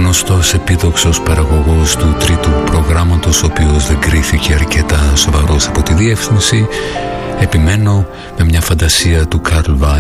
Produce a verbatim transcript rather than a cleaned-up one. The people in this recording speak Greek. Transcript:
γνωστός επίδοξος παραγωγός του τρίτου προγράμματος, ο οποίος δεν κρίθηκε αρκετά σοβαρός από τη διεύθυνση. Επιμένω με μια φαντασία του Καρλ